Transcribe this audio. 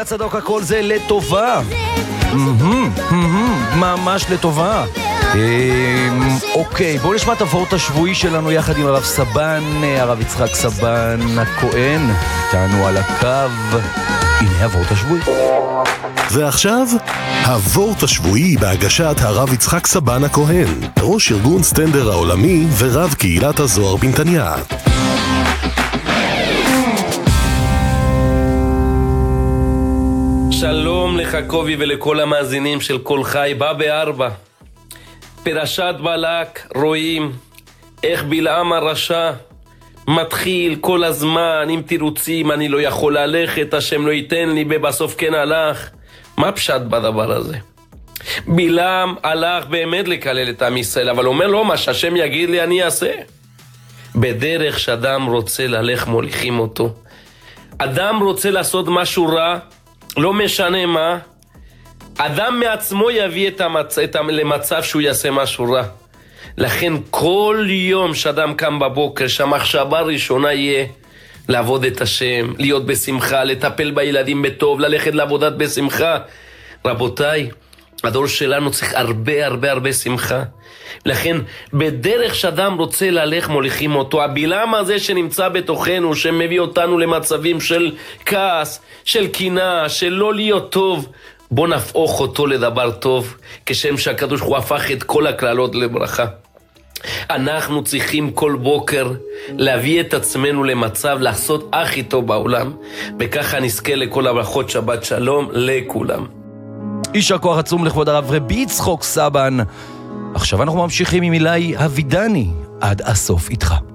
צדוק, הכל זה לטובה. ממש לטובה. אוקיי, בואו נשמע את הוורט השבועי שלנו יחד עם הרב סבן, הרב יצחק סבן הכהן, איתנו על הקו. הנה הוורט השבועי. ועכשיו, הוורט השבועי בהגשת הרב יצחק סבן הכהן, ראש ארגון סטנדר העולמי ורב קהילת הזוהר בנתניה. שלום לך קובי ולכל המאזינים של כל חי. בא בארבע. פרשת בלק רואים איך בלעם הרשע מתחיל כל הזמן עם תירוצים, אני לא יכול ללכת, השם לא ייתן לי, ובסוף כן הלך. מה פשט בדבר הזה? בלעם הלך באמת לקלל את עם ישראל, אבל אומר לו, מה שהשם יגיד לי אני אעשה. בדרך שאדם רוצה ללך מוליכים אותו. אדם רוצה לעשות משהו רע, לא משנה מה, אדם מעצמו יביא למצב שהוא יעשה משהו רע. לכן כל יום שאדם קם בבוקר, שהמחשבה הראשונה יהיה לעבוד את השם, להיות בשמחה, לטפל בילדים בטוב, ללכת לעבודת בשמחה. רבותיי, הדור שלנו צריך הרבה שמחה. לכן בדרך שאדם רוצה ללך מוליכים אותו. הבלעם הזה שנמצא בתוכנו, שמביא אותנו למצבים של כעס, של קנאה, של לא להיות טוב, בוא נפוך אותו לדבר טוב, כשם שהקדוש הוא הפך את כל הכללות לברכה. אנחנו צריכים כל בוקר להביא את עצמנו למצב לעשות הכי טוב בעולם, וככה נזכה לכל הברכות. שבת שלום לכולם. יישר כוח עצום לכבוד הרב רבי יצחק סבן. עכשיו אנחנו ממשיכים עם אילי אבידני. עד הסוף איתך.